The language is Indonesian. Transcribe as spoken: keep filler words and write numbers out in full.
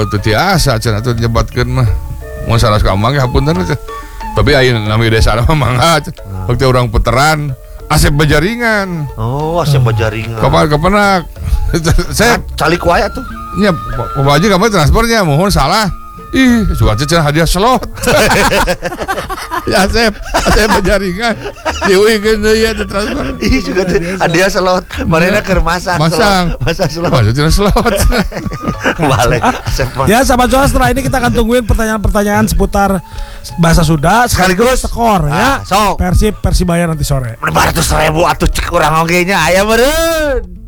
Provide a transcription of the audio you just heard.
teu tiasa cenah atuh nyebatkeun mah. Mun sanes ka mangga hapunten teh. Tapi ayeuna nami desa mah mangga. Waktu orang puteran Asep Bajaringan. Oh, Asep Bajaringan. Kapan kapanak? Saya calik wae atuh. Nya Pak Haji kamu transfernya mohon salah. Ih, suka cenah hadiah slot. Ya Asep, Asep Bajaringan. Diuikeun deui ya transfer. Ih, juga teh hadiah slot. Marena keur masang. Masang. Masang slot. Masang slot. Balik Asep. Ya, sahabat Cuap, setelah ini kita akan tungguin pertanyaan-pertanyaan seputar bahasa Sunda sekaligus skor ya. Ah, sok. Persib Persibaya nanti sore. lima ratus ribu atuh cek urang oge nya aya meureun.